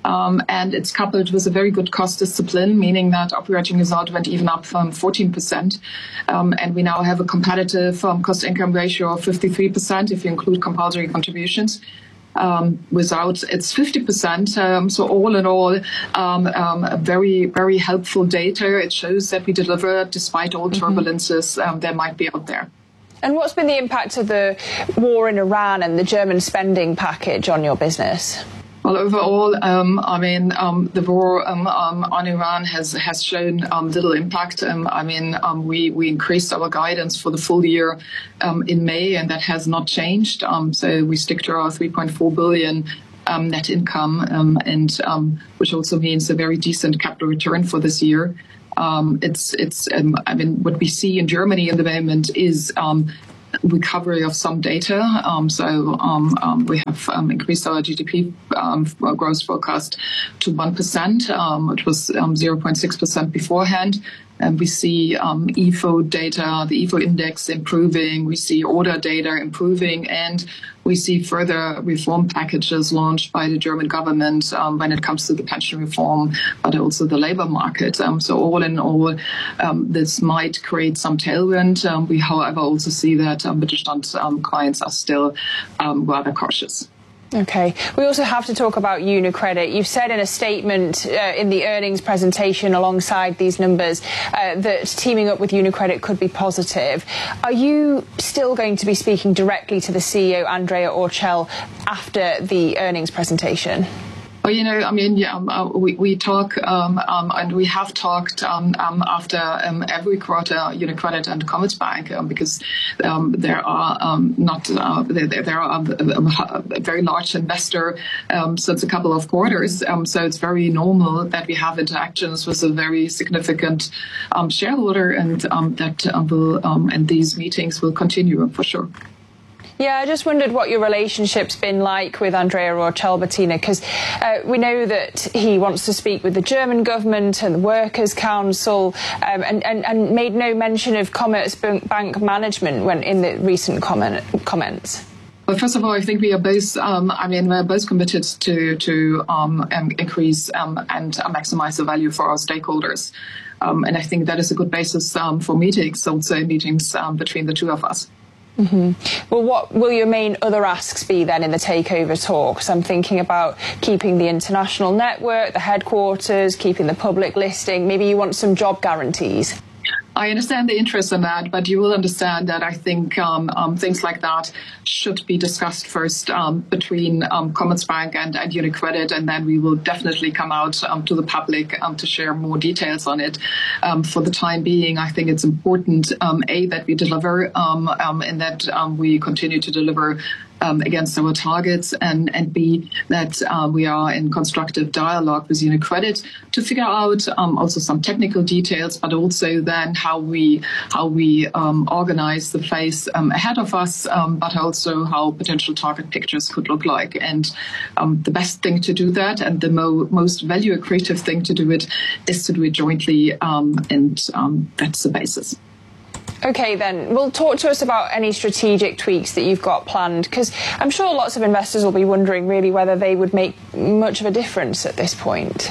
Um, and it's coupled with a very good cost discipline, meaning that operating result went even up from fourteen percent. Um, and we now have a competitive um, cost-income ratio of fifty-three percent if you include compulsory contributions. Um, without it's fifty percent. Um, so all in all, um, um, a very, very helpful data. It shows that we deliver despite all turbulences um, there might be out there. And what's been the impact of the war in Iran and the German spending package on your business? Well, overall, um, I mean, um, the war um, um, on Iran has has shown um, little impact. Um, I mean, um, we we increased our guidance for the full year um, in May, and that has not changed. Um, so we stick to our three point four billion um, net income, um, and um, which also means a very decent capital return for this year. Um, it's it's um, I mean, what we see in Germany in the moment is Um, recovery of some data. Um, so um, um, we have um, increased our G D P um, growth forecast to one percent. Um, it was um, zero point six percent beforehand. And we see um, I F O data, the I F O index improving. We see order data improving. And we see further reform packages launched by the German government um, when it comes to the pension reform, but also the labor market. Um, so all in all, um, this might create some tailwind. Um, we, however, also see that um, Mittelstand um, clients are still um, rather cautious. Okay. We also have to talk about UniCredit. You've said in a statement uh, in the earnings presentation alongside these numbers uh, that teaming up with UniCredit could be positive. Are you still going to be speaking directly to the C E O, Andrea Orcel, after the earnings presentation? Well, you know, I mean, yeah, um, uh, we, we talk um, um, and we have talked um, um, after um, every quarter, UniCredit and Commerzbank, um, because um, there are um, not uh, there, there are a, a very large investor um, since a couple of quarters. Um, so it's very normal that we have interactions with a very significant um, shareholder, and um, that uh, will um, and these meetings will continue for sure. Yeah, I just wondered what your relationship's been like with Andrea Orcel, Bettina, because uh, we know that he wants to speak with the German government and the Workers' Council, um, and, and, and made no mention of Commerzbank management when in the recent comment, comments. Well, first of all, I think we are both, um, I mean, we're both committed to, to um, increase um, and uh, maximize the value for our stakeholders. Um, and I think that is a good basis um, for meetings, also meetings um, between the two of us. Mm-hmm. Well, what will your main other asks be then in the takeover talks? I'm thinking about keeping the international network, the headquarters, keeping the public listing. Maybe you want some job guarantees. I understand the interest in that, but you will understand that I think um, um, things like that should be discussed first um, between um, Commerzbank and, and UniCredit, and then we will definitely come out um, to the public um, to share more details on it. Um, for the time being, I think it's important, um, A, that we deliver um, um, and that um, we continue to deliver Um, against our targets, and, and B, that uh, we are in constructive dialogue with UniCredit to figure out um, also some technical details, but also then how we how we um, organize the phase um, ahead of us, um, but also how potential target pictures could look like. And um, the best thing to do that, and the mo- most value accretive thing to do it, is to do it jointly, um, and um, that's the basis. Okay, then, well, talk to us about any strategic tweaks that you've got planned, because I'm sure lots of investors will be wondering really whether they would make much of a difference at this point.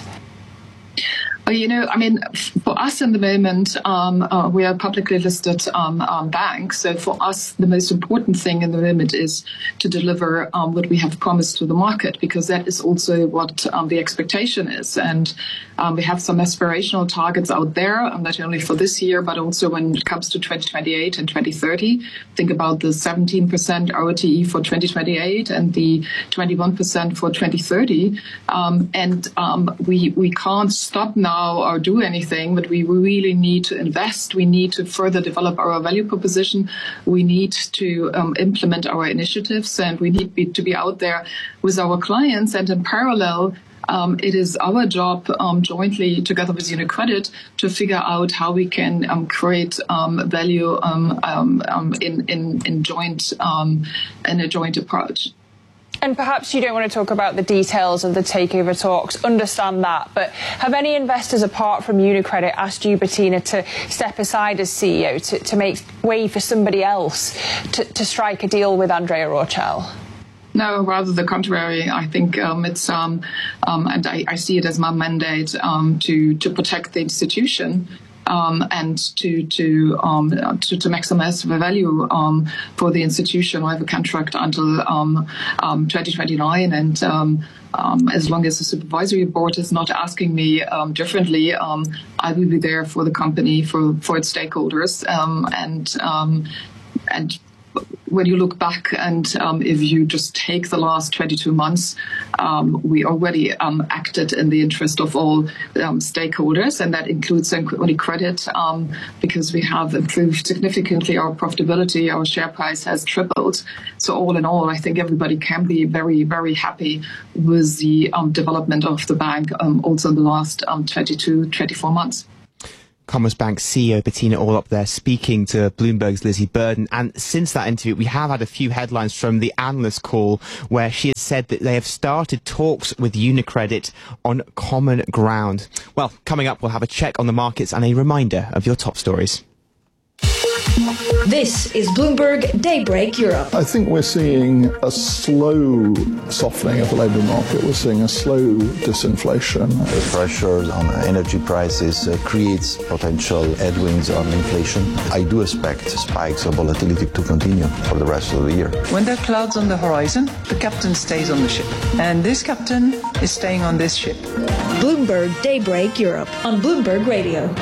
Well, you know, I mean, for us in the moment, um, uh, we are a publicly listed um, um, bank. So for us, the most important thing in the moment is to deliver um, what we have promised to the market, because that is also what um, the expectation is. And um, we have some aspirational targets out there, um, not only for this year, but also when it comes to twenty twenty-eight and twenty thirty. Think about the seventeen percent R O T E for twenty twenty-eight and the twenty-one percent for twenty thirty. Um, and um, we, we can't stop now or do anything, but we really need to invest. We need to further develop our value proposition. We need to um, implement our initiatives, and we need be, to be out there with our clients. And in parallel, um, it is our job um, jointly together with UniCredit to figure out how we can um, create um, value um, um, um, in, in, in joint um, in a joint approach. And perhaps you don't want to talk about the details of the takeover talks, understand that, but have any investors apart from UniCredit asked you, Bettina, to step aside as C E O to, to make way for somebody else to, to strike a deal with Andrea Orcel? No, rather the contrary. I think um, it's, um, um, and I, I see it as my mandate um, to to protect the institution. Um, and to to, um, to to maximize the value um, for the institution. I have a contract until um, um, twenty twenty-nine, and um, um, as long as the supervisory board is not asking me um, differently, um, I will be there for the company, for for its stakeholders, um, and um, and. When you look back and um, if you just take the last twenty-two months, um, we already um, acted in the interest of all um, stakeholders, and that includes UniCredit, um, because we have improved significantly our profitability. Our share price has tripled. So all in all, I think everybody can be very, very happy with the um, development of the bank um, also in the last um, twenty-two, twenty-four months. Commerzbank C E O Bettina Orlopp there speaking to Bloomberg's Lizzie Burden. And since that interview, we have had a few headlines from the analyst call where she has said that they have started talks with UniCredit on common ground. Well, coming up, we'll have a check on the markets and a reminder of your top stories. This is Bloomberg Daybreak Europe. I think we're seeing a slow softening of the labour market. We're seeing a slow disinflation. The pressures on energy prices uh, creates potential headwinds on inflation. I do expect spikes of volatility to continue for the rest of the year. When there are clouds on the horizon, the captain stays on the ship. And this captain is staying on this ship. Bloomberg Daybreak Europe on Bloomberg Radio.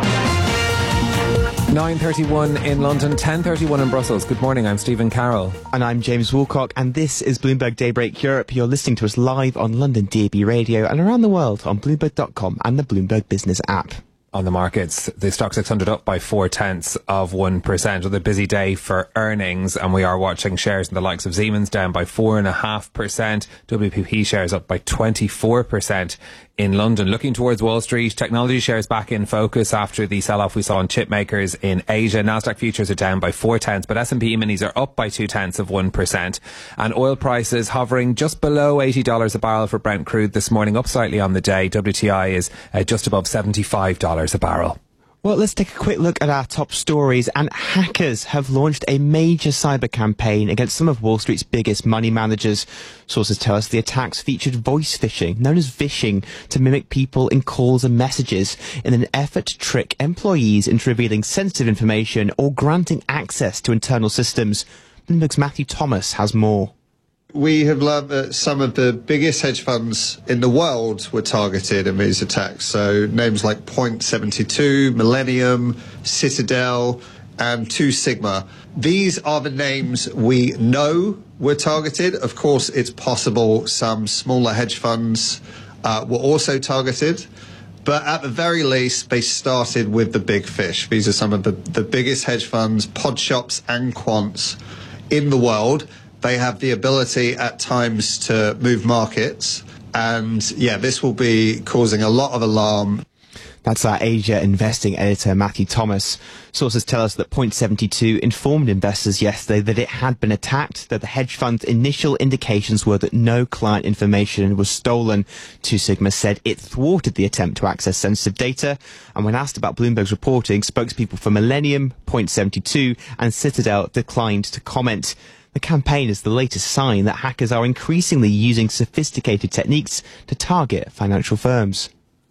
nine thirty-one in London, ten thirty-one in Brussels. Good morning, I'm Stephen Carroll. And I'm James Woolcock, and this is Bloomberg Daybreak Europe. You're listening to us live on London D A B Radio and around the world on Bloomberg dot com and the Bloomberg Business app. On the markets, the Stock six hundred up by four tenths of one percent. With a busy day for earnings, and we are watching shares in the likes of Siemens down by four point five percent. W P P shares up by twenty-four percent in London. Looking towards Wall Street, technology shares back in focus after the sell-off we saw in chip makers in Asia. Nasdaq futures are down by four tenths, but S and P E-minis are up by two tenths of one percent. And oil prices hovering just below eighty dollars a barrel for Brent crude this morning, up slightly on the day. W T I is uh, just above seventy-five dollars a barrel. Well, let's take a quick look at our top stories. And hackers have launched a major cyber campaign against some of Wall Street's biggest money managers. Sources tell us the attacks featured voice phishing, known as vishing, to mimic people in calls and messages in an effort to trick employees into revealing sensitive information or granting access to internal systems. Bloomberg's Matthew Thomas has more. We have learned that some of the biggest hedge funds in the world were targeted in these attacks. So names like Point seventy-two, Millennium, Citadel, and Two Sigma. These are the names we know were targeted. Of course, it's possible some smaller hedge funds uh, were also targeted. But at the very least, they started with the big fish. These are some of the, the biggest hedge funds, pod shops and quants in the world. They have the ability at times to move markets. And yeah, this will be causing a lot of alarm. That's our Asia investing editor, Matthew Thomas. Sources tell us that Point seventy-two informed investors yesterday that it had been attacked, that the hedge fund's initial indications were that no client information was stolen. Two Sigma said it thwarted the attempt to access sensitive data. And when asked about Bloomberg's reporting, spokespeople for Millennium, Point seventy-two and Citadel declined to comment. The campaign is the latest sign that hackers are increasingly using sophisticated techniques to target financial firms.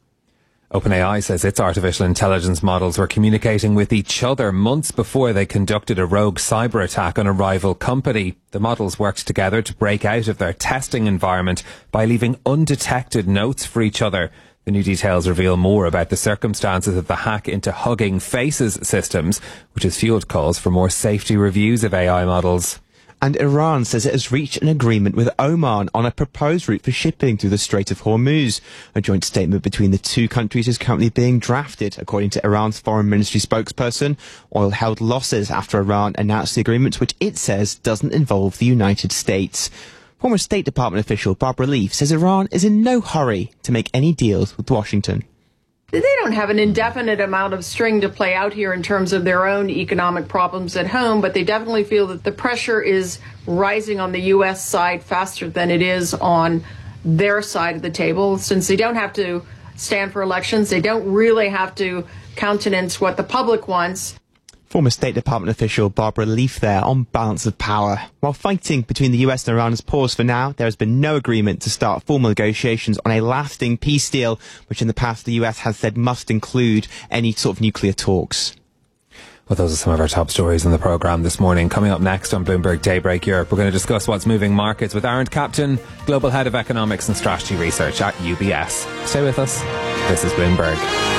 OpenAI says its artificial intelligence models were communicating with each other months before they conducted a rogue cyber attack on a rival company. The models worked together to break out of their testing environment by leaving undetected notes for each other. The new details reveal more about the circumstances of the hack into Hugging Faces systems, which has fueled calls for more safety reviews of A I models. And Iran says it has reached an agreement with Oman on a proposed route for shipping through the Strait of Hormuz. A joint statement between the two countries is currently being drafted. According to Iran's foreign ministry spokesperson, oil held losses after Iran announced the agreement, which it says doesn't involve the United States. Former State Department official Barbara Leaf says Iran is in no hurry to make any deals with Washington. They don't have an indefinite amount of string to play out here in terms of their own economic problems at home, but they definitely feel that the pressure is rising on the U S side faster than it is on their side of the table. Since they don't have to stand for elections, they don't really have to countenance what the public wants. Former State Department official Barbara Leaf there on balance of power. While fighting between the U S and Iran has paused for now, there has been no agreement to start formal negotiations on a lasting peace deal, which in the past the U S has said must include any sort of nuclear talks. Well, those are some of our top stories in the programme this morning. Coming up next on Bloomberg Daybreak Europe, we're going to discuss what's moving markets with Arend Kapteyn, Global Head of Economics and Strategy Research at U B S. Stay with us. This is Bloomberg.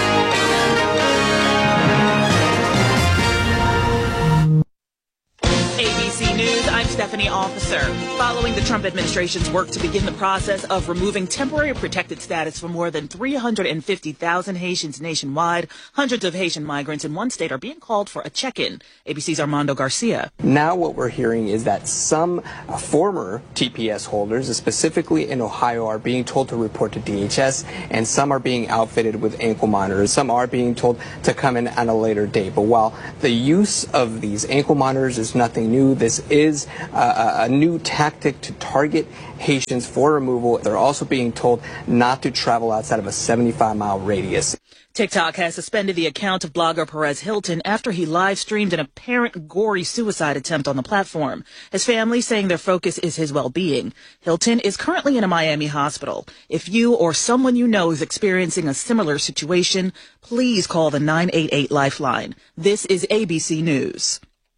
News, I'm Stephanie Officer. Following the Trump administration's work to begin the process of removing temporary protected status for more than three hundred fifty thousand Haitians nationwide, hundreds of Haitian migrants in one state are being called for a check-in. A B C's Armando Garcia. Now what we're hearing is that some uh, former T P S holders, specifically in Ohio, are being told to report to D H S, and some are being outfitted with ankle monitors. Some are being told to come in at a later date. But while the use of these ankle monitors is nothing new, this is uh, a new tactic to target Haitians for removal. They're also being told not to travel outside of a seventy-five mile radius. TikTok has suspended the account of blogger Perez Hilton after he live streamed an apparent gory suicide attempt on the platform. His family saying their focus is his well-being. Hilton is currently in a Miami hospital. If you or someone you know is experiencing a similar situation, please call the nine eight eight Lifeline. This is A B C News.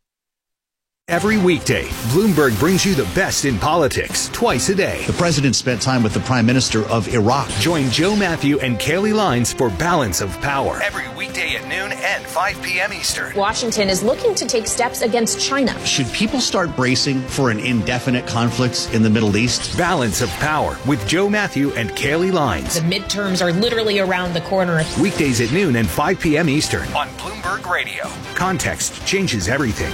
Every weekday, Bloomberg brings you the best in politics twice a day. The president spent time with the prime minister of Iraq. Join Joe Matthew and Kaylee Lines for Balance of Power. Every weekday at noon and five p.m. Eastern. Washington is looking to take steps against China. Should people start bracing for an indefinite conflict in the Middle East? Balance of Power with Joe Matthew and Kaylee Lines. The midterms are literally around the corner. Weekdays at noon and five p.m. Eastern on Bloomberg Radio. Context changes everything.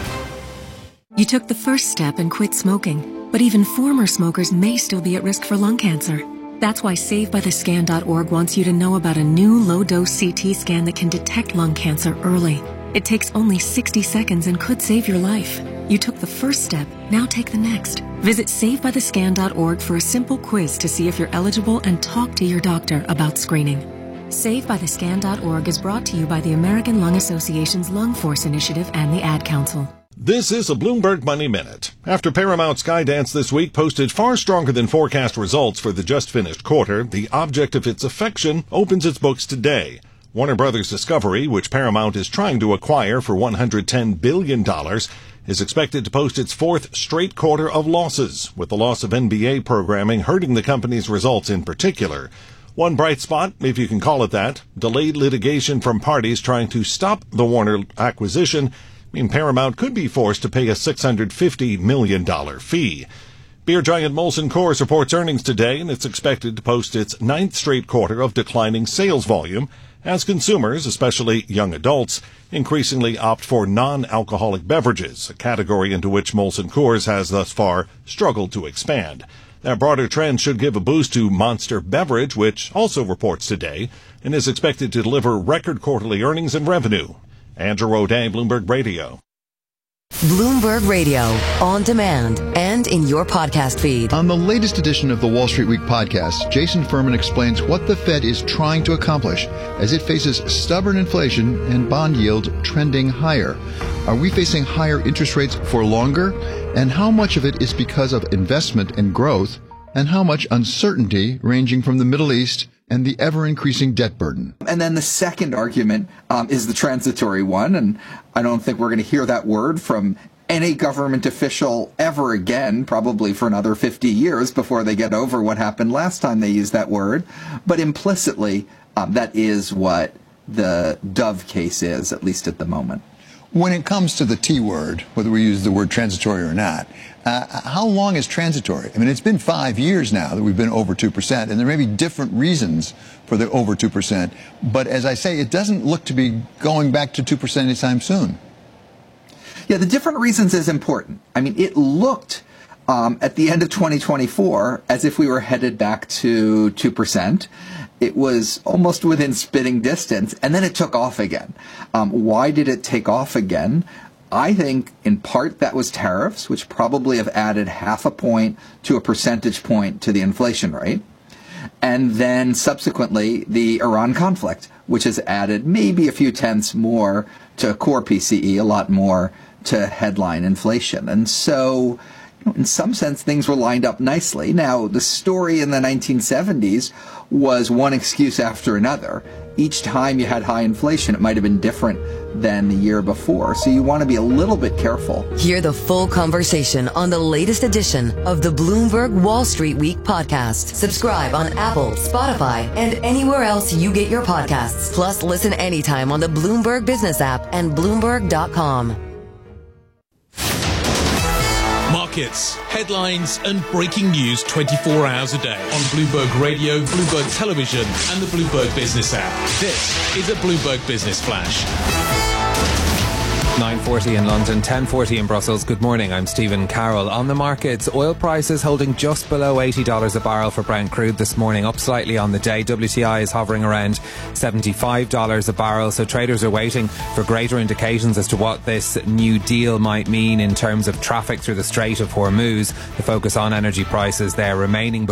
You took the first step and quit smoking, but even former smokers may still be at risk for lung cancer. That's why Save By The Scan dot org wants you to know about a new low-dose C T scan that can detect lung cancer early. It takes only sixty seconds and could save your life. You took the first step, now take the next. Visit Save By The Scan dot org for a simple quiz to see if you're eligible and talk to your doctor about screening. Save By The Scan dot org is brought to you by the American Lung Association's Lung Force Initiative and the Ad Council. This is a Bloomberg Money Minute. After Paramount Skydance this week posted far stronger than forecast results for the just-finished quarter, the object of its affection opens its books today. Warner Brothers Discovery, which Paramount is trying to acquire for one hundred ten billion dollars, is expected to post its fourth straight quarter of losses, with the loss of N B A programming hurting the company's results in particular. One bright spot, if you can call it that, delayed litigation from parties trying to stop the Warner acquisition, mean Paramount could be forced to pay a six hundred fifty million dollars fee. Beer giant Molson Coors reports earnings today, and it's expected to post its ninth straight quarter of declining sales volume as consumers, especially young adults, increasingly opt for non-alcoholic beverages, a category into which Molson Coors has thus far struggled to expand. That broader trend should give a boost to Monster Beverage, which also reports today and is expected to deliver record quarterly earnings and revenue. Andrew O'Day, Bloomberg Radio. Bloomberg Radio, on demand and in your podcast feed. On the latest edition of the Wall Street Week podcast, Jason Furman explains what the Fed is trying to accomplish as it faces stubborn inflation and bond yield trending higher. Are we facing higher interest rates for longer? And how much of it is because of investment and growth? And how much uncertainty ranging from the Middle East and the ever-increasing debt burden? And then the second argument um, is the transitory one, and I don't think we're going to hear that word from any government official ever again, probably for another fifty years before they get over what happened last time they used that word. But implicitly, um, that is what the Dove case is, at least at the moment. When it comes to the T word, whether we use the word transitory or not, uh, how long is transitory? I mean, it's been five years now that we've been over two percent, and there may be different reasons for the over two percent. But as I say, it doesn't look to be going back to two percent anytime soon. Yeah, the different reasons is important. I mean, it looked um, at the end of twenty twenty-four as if we were headed back to two percent. It was almost within spitting distance, and then it took off again. Um, why did it take off again? I think in part that was tariffs, which probably have added half a point to a percentage point to the inflation rate. And then subsequently the Iran conflict, which has added maybe a few tenths more to core P C E, a lot more to headline inflation. And so, you know, in some sense, things were lined up nicely. Now, the story in the nineteen seventies was one excuse after another. Each time you had high inflation, it might have been different than the year before. So you want to be a little bit careful. Hear the full conversation on the latest edition of the Bloomberg Wall Street Week podcast. Subscribe on Apple, Spotify, and anywhere else you get your podcasts. Plus, listen anytime on the Bloomberg Business app and Bloomberg dot com. Markets, headlines and breaking news twenty-four hours a day on Bloomberg Radio, Bloomberg Television and the Bloomberg Business app. This is a Bloomberg Business Flash. nine forty in London, ten forty in Brussels. Good morning, I'm Stephen Carroll. On the markets, oil prices holding just below eighty dollars a barrel for Brent crude this morning, up slightly on the day. W T I is hovering around seventy-five dollars a barrel, so traders are waiting for greater indications as to what this new deal might mean in terms of traffic through the Strait of Hormuz. The focus on energy prices there remaining